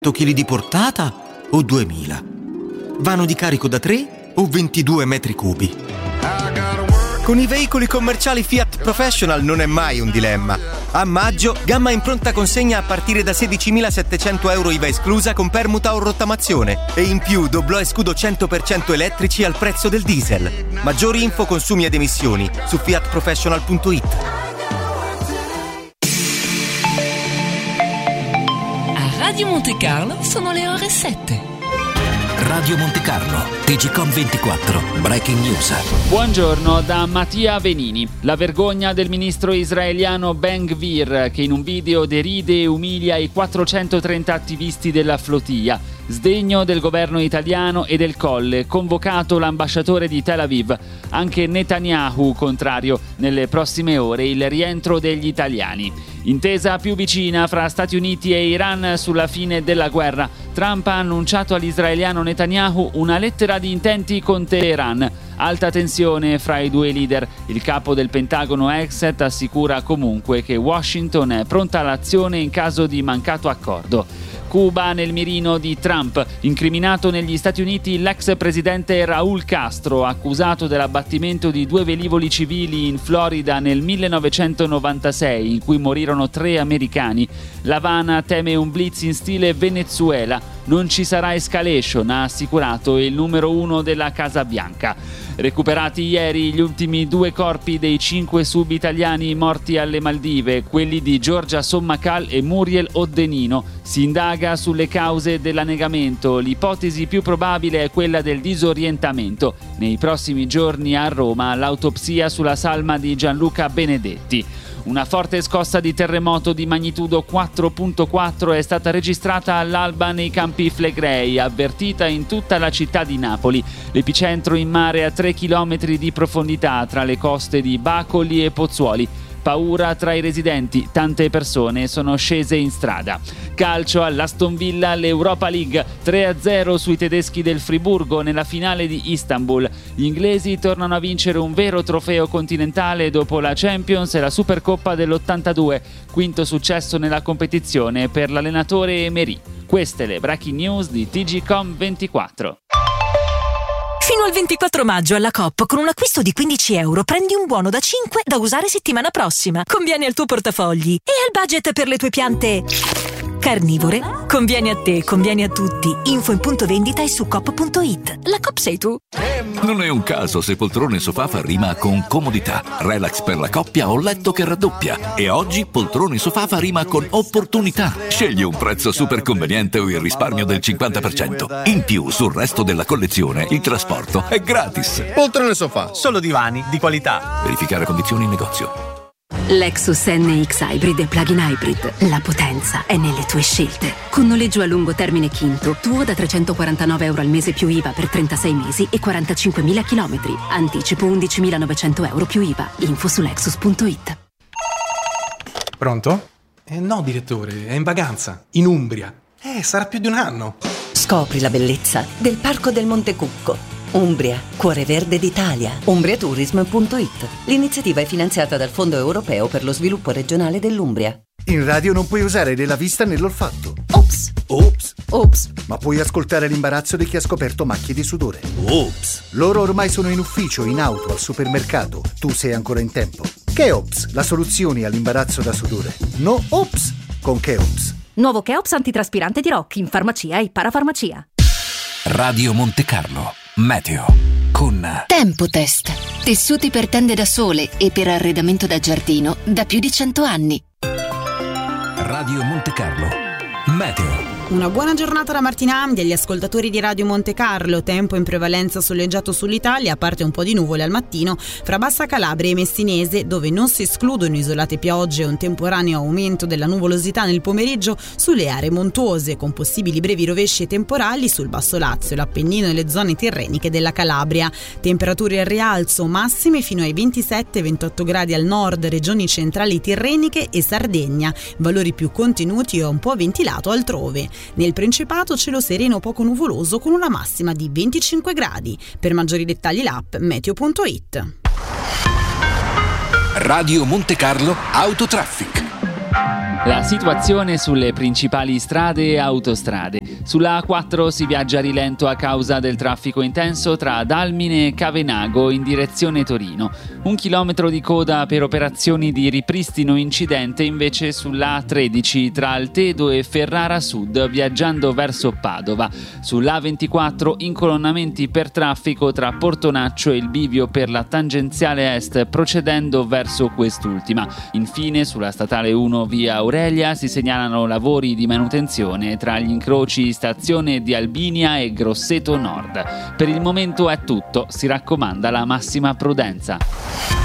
kg di portata o 2000? Vano di carico da 3 o 22 metri cubi? Con i veicoli commerciali Fiat Professional non è mai un dilemma. A maggio, gamma in pronta consegna a partire da 16.700 euro IVA esclusa con permuta o rottamazione. E in più doblò e scudo 100% elettrici al prezzo del diesel. Maggiori info, consumi ed emissioni su fiatprofessional.it. A Radio Monte Carlo sono le ore 7. Radio Monte Carlo, TGcom 24, Breaking News. Buongiorno da Mattia Venini. La vergogna del ministro israeliano Ben Gvir, che in un video deride e umilia i 430 attivisti della flotilla. Sdegno del governo italiano e del Colle, convocato l'ambasciatore di Tel Aviv. Anche Netanyahu contrario. Nelle prossime ore il rientro degli italiani. Intesa più vicina fra Stati Uniti e Iran sulla fine della guerra. Trump ha annunciato all'israeliano Netanyahu una lettera di intenti con Teheran. Alta tensione fra i due leader. Il capo del Pentagono Exet assicura comunque che Washington è pronta all'azione in caso di mancato accordo. Cuba nel mirino di Trump. Incriminato negli Stati Uniti l'ex presidente Raúl Castro, accusato dell'abbattimento di 2 velivoli civili in Florida nel 1996, in cui morirono 3 americani. L'Havana teme un blitz in stile Venezuela. Non ci sarà escalation, ha assicurato il numero 1 della Casa Bianca. Recuperati ieri gli ultimi 2 corpi dei 5 sub-italiani morti alle Maldive, quelli di Giorgia Sommacal e Muriel Oddenino. Si indaga sulle cause dell'annegamento. L'ipotesi più probabile è quella del disorientamento. Nei prossimi giorni a Roma l'autopsia sulla salma di Gianluca Benedetti. Una forte scossa di terremoto di magnitudo 4.4 è stata registrata all'alba nei Campi Flegrei, avvertita in tutta la città di Napoli. L'epicentro in mare a 3 chilometri di profondità tra le coste di Bacoli e Pozzuoli. Paura tra i residenti, tante persone sono scese in strada. Calcio all'Aston Villa, l'Europa League, 3-0 sui tedeschi del Friburgo nella finale di Istanbul. Gli inglesi tornano a vincere un vero trofeo continentale dopo la Champions e la Supercoppa dell'82, quinto successo nella competizione per l'allenatore Emery. Queste le breaking news di TGcom 24. Fino al 24 maggio alla Coop con un acquisto di 15 euro prendi un buono da 5 da usare settimana prossima. Conviene al tuo portafogli e al budget per le tue piante carnivore. Conviene a te, conviene a tutti. Info in punto vendita e su coop.it. La Coop sei tu. Non è un caso se poltrone sofà fa rima con comodità, relax per la coppia o letto che raddoppia. E oggi poltrone sofà fa rima con opportunità. Scegli un prezzo super conveniente o il risparmio del 50%. In più, sul resto della collezione, il trasporto è gratis. Poltrone sofà, solo divani di qualità. Verificare condizioni in negozio. Lexus NX Hybrid e Plug-in Hybrid. La potenza è nelle tue scelte. Con noleggio a lungo termine Quinto, tuo da 349 euro al mese più IVA per 36 mesi e 45.000 chilometri. Anticipo 11.900 euro più IVA. Info su Lexus.it. Pronto? No, direttore, è in vacanza, in Umbria. Sarà più di un anno. Scopri la bellezza del Parco del Monte Cucco. Umbria, cuore verde d'Italia. Umbriatourism.it. L'iniziativa è finanziata dal Fondo Europeo per lo Sviluppo Regionale dell'Umbria. In radio non puoi usare né la vista né l'olfatto. Ops! Ops! Ops! Ma puoi ascoltare l'imbarazzo di chi ha scoperto macchie di sudore. Ops! Loro ormai sono in ufficio, in auto, al supermercato. Tu sei ancora in tempo. Cheops, la soluzione all'imbarazzo da sudore. No Ops! Con Cheops. Nuovo Cheops antitraspirante di Rock in farmacia e parafarmacia. Radio Monte Carlo. Meteo con Tempotest. Tessuti per tende da sole e per arredamento da giardino da più di 100 anni. Radio Monte Carlo. Meteo. Una buona giornata da Martina Amdi agli ascoltatori di Radio Monte Carlo. Tempo in prevalenza soleggiato sull'Italia, a parte un po' di nuvole al mattino fra Bassa Calabria e Messinese, dove non si escludono isolate piogge e un temporaneo aumento della nuvolosità nel pomeriggio sulle aree montuose, con possibili brevi rovesci e temporali sul Basso Lazio, l'Appennino e le zone tirreniche della Calabria. Temperature al rialzo, massime fino ai 27-28 gradi al nord, regioni centrali tirreniche e Sardegna, valori più contenuti o un po' ventilato altrove. Nel Principato cielo sereno poco nuvoloso con una massima di 25 gradi. Per maggiori dettagli l'app meteo.it. Radio Monte Carlo Autotraffic. La situazione sulle principali strade e autostrade. Sulla A4 si viaggia a rilento a causa del traffico intenso tra Dalmine e Cavenago in direzione Torino. 1 chilometro di coda per operazioni di ripristino incidente invece sulla A13 tra Altedo e Ferrara Sud viaggiando verso Padova. Sulla A24 incolonnamenti per traffico tra Portonaccio e il bivio per la tangenziale est procedendo verso quest'ultima. Infine sulla statale 1 via Aurelia si segnalano lavori di manutenzione tra gli incroci stazione di Albinia e Grosseto Nord. Per il momento è tutto, si raccomanda la massima prudenza.